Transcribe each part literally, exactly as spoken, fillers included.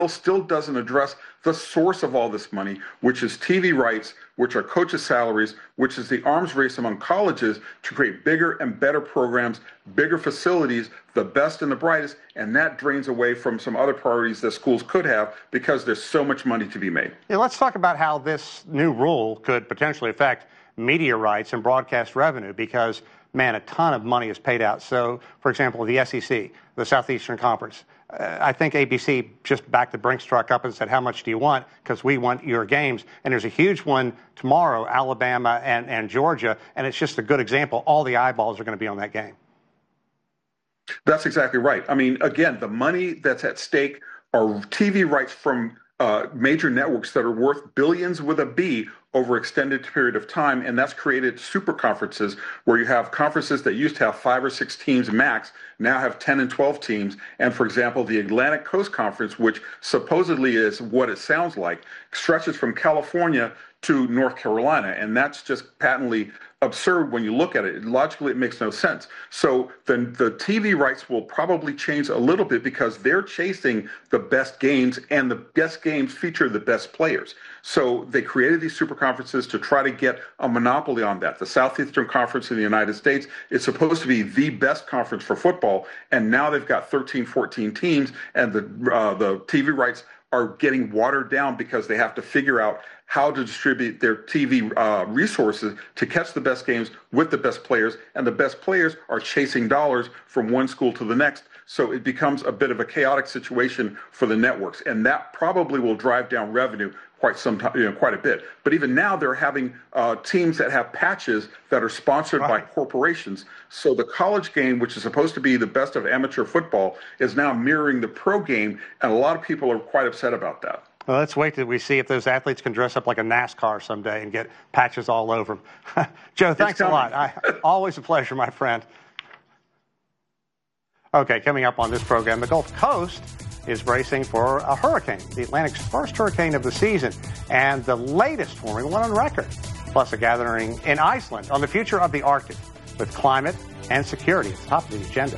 still doesn't address the source of all this money, which is T V rights, which are coaches' salaries, which is the arms race among colleges to create bigger and better programs, bigger facilities, the best and the brightest, and that drains away from some other priorities that schools could have because there's so much money to be made. Yeah, let's talk about how this new rule could potentially affect media rights and broadcast revenue because, man, a ton of money is paid out. So, for example, the S E C, the Southeastern Conference, uh, I think A B C just backed the Brinks truck up and said, how much do you want? Because we want your games. And there's a huge one tomorrow, Alabama and, and Georgia, and it's just a good example. All the eyeballs are going to be on that game. That's exactly right. I mean, again, the money that's at stake are T V rights from uh, major networks that are worth billions with a B over extended period of time, and that's created super conferences where you have conferences that used to have five or six teams max, now have ten and twelve teams. And for example, the Atlantic Coast Conference, which supposedly is what it sounds like, stretches from California to North Carolina, and that's just patently absurd when you look at it. Logically, it makes no sense. So then the T V rights will probably change a little bit because they're chasing the best games, and the best games feature the best players. So they created these super conferences to try to get a monopoly on that. The Southeastern Conference in the United States is supposed to be the best conference for football, and now they've got thirteen, fourteen teams, and the uh, the T V rights are getting watered down because they have to figure out how to distribute their T V uh, resources to catch the best games with the best players, and the best players are chasing dollars from one school to the next. So it becomes a bit of a chaotic situation for the networks, and that probably will drive down revenue quite some time, you know, quite a bit. But even now, they're having uh, teams that have patches that are sponsored right. by corporations. So the college game, which is supposed to be the best of amateur football, is now mirroring the pro game, and a lot of people are quite upset about that. Well, let's wait till we see if those athletes can dress up like a NASCAR someday and get patches all over them. Joe, thanks a lot. I, always a pleasure, my friend. Okay, coming up on this program, the Gulf Coast is bracing for a hurricane, the Atlantic's first hurricane of the season, and the latest forming one on record. Plus a gathering in Iceland on the future of the Arctic with climate and security at the top of the agenda.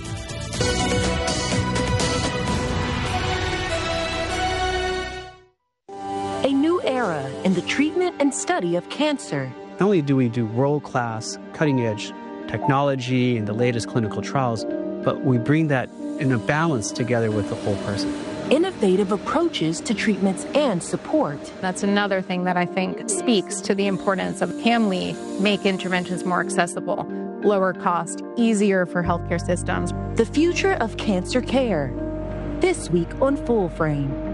A new era in the treatment and study of cancer. Not only do we do world-class, cutting-edge technology and the latest clinical trials, but we bring that in a balance together with the whole person. Innovative approaches to treatments and support. That's another thing that I think speaks to the importance of can we make interventions more accessible, lower cost, easier for healthcare systems. The future of cancer care. This week on Full Frame.